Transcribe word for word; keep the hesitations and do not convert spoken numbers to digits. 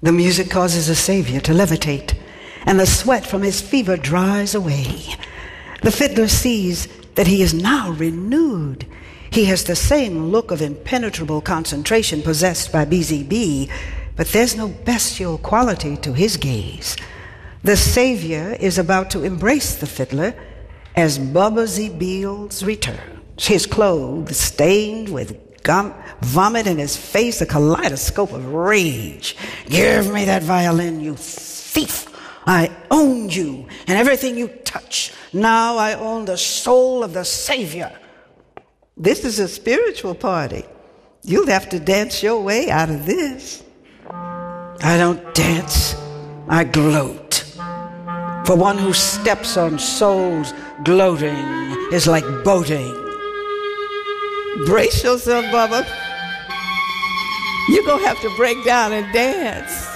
The music causes a Savior to levitate, and the sweat from his fever dries away. The fiddler sees that he is now renewed. He has the same look of impenetrable concentration possessed by B Z B, but there's no bestial quality to his gaze. The Savior is about to embrace the fiddler as Bubba Z. Beals returns, his clothes stained with gum, vomit in his face, a kaleidoscope of rage. "Give me that violin, you thief! I own you and everything you touch. Now I own the soul of the Savior." This is a spiritual party. You'll have to dance your way out of this. I don't dance, I gloat. For one who steps on souls, gloating is like boating. Brace yourself, Bubba. You're going to have to break down and dance.